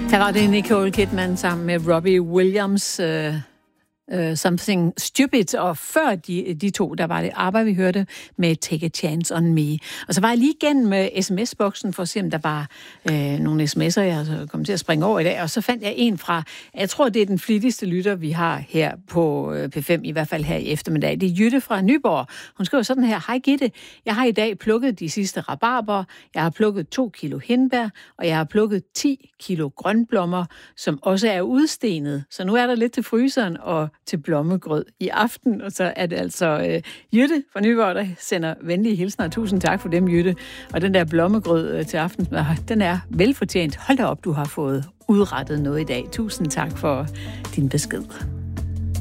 Her var det Nicole Kidman sammen med Robbie Williams, Something Stupid, og før de to, der var det ABBA, vi hørte med Take a Chance on Me. Og så var jeg lige igennem sms-boksen for at se, om der var nogle sms'er, jeg kom til at springe over i dag, og så fandt jeg en fra, jeg tror, det er den flittigste lytter, vi har her på P5, i hvert fald her i eftermiddag. Det er Jytte fra Nyborg. Hun skriver sådan her: Hej Gitte, jeg har i dag plukket de sidste rabarber, jeg har plukket 2 kilo hindbær, og jeg har plukket 10 kilo grønblommer, som også er udstenet. Så nu er der lidt til fryseren og til blommegrød i aften, og så er det altså Jytte fra Nyborg, der sender venlige hilsner. Tusind tak for dem, Jytte. Og den der blommegrød til aften, den er velfortjent. Hold da op, du har fået udrettet noget i dag. Tusind tak for din besked.